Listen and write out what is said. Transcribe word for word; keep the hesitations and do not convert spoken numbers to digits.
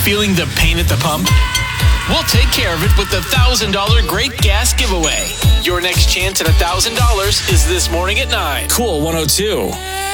Feeling the pain at the pump? We'll take care of it with the one thousand dollars Great Gas Giveaway. Your next chance at one thousand dollars is this morning at nine. Cool one oh two.